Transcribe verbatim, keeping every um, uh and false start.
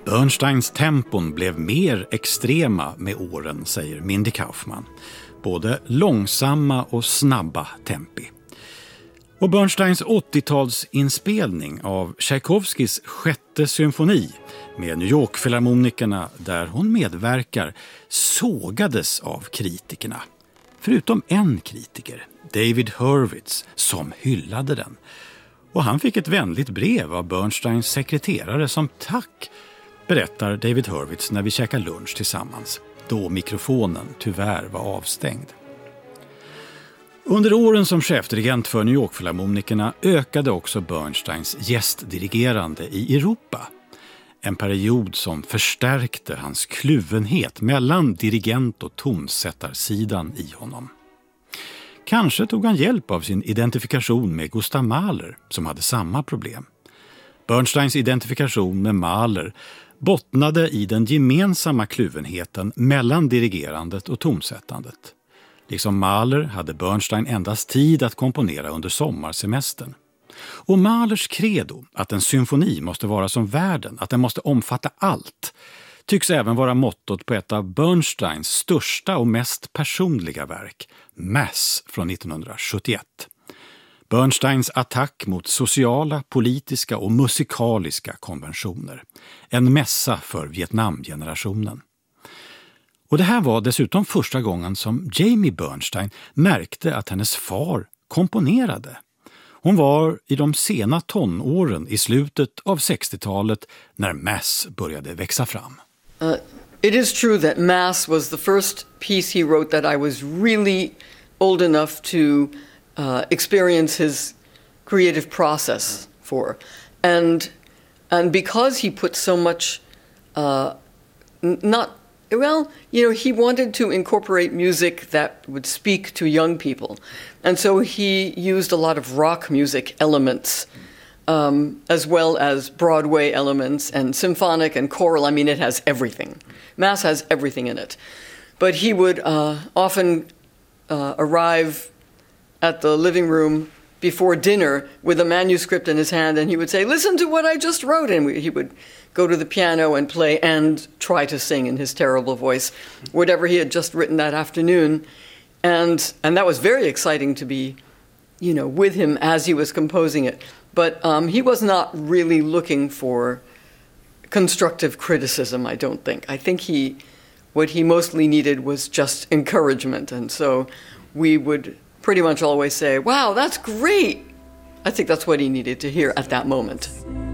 Bernsteins tempon blev mer extrema med åren, säger Mindy Kaufman. Både långsamma och snabba tempi. Och Bernsteins åttiotalsinspelning av Tchaikovskys sjätte symfoni med New York-filharmonikerna där hon medverkar sågades av kritikerna. Förutom en kritiker, David Hurwitz, som hyllade den. Och han fick ett vänligt brev av Bernsteins sekreterare som tack, berättar David Hurwitz när vi käkar lunch tillsammans, då mikrofonen tyvärr var avstängd. Under åren som chefdirigent för New York-filharmonikerna ökade också Bernsteins gästdirigerande i Europa. En period som förstärkte hans kluvenhet mellan dirigent- och tonsättarsidan i honom. Kanske tog han hjälp av sin identifikation med Gustav Mahler som hade samma problem. Bernsteins identifikation med Mahler bottnade i den gemensamma kluvenheten mellan dirigerandet och tonsättandet. Liksom Mahler hade Bernstein endast tid att komponera under sommarsemestern. Och Mahlers credo att en symfoni måste vara som världen, att den måste omfatta allt, tycks även vara mottot på ett av Bernsteins största och mest personliga verk, Mass från nittonhundrasjuttioett. Bernsteins attack mot sociala, politiska och musikaliska konventioner. En mässa för Vietnamgenerationen. Och det här var dessutom första gången som Jamie Bernstein märkte att hennes far komponerade. Hon var i de sena tonåren i slutet av sextiotalet när Mass började växa fram. Uh, it is true that Mass was the first piece he wrote that I was really old enough to uh, experience his creative process for. And and because he put so much uh, n- not Well, you know, he wanted to incorporate music that would speak to young people. And so he used a lot of rock music elements, um, as well as Broadway elements and symphonic and choral. I mean, it has everything. Mass has everything in it. But he would uh, often uh, arrive at the living room before dinner with a manuscript in his hand, and he would say, "Listen to what I just wrote." And we, he would go to the piano and play and try to sing in his terrible voice whatever he had just written that afternoon. And and that was very exciting to be, you know, with him as he was composing it. But um, he was not really looking for constructive criticism, I don't think. I think he, what he mostly needed was just encouragement. And so we would pretty much always say, "Wow, that's great." I think that's what he needed to hear at that moment.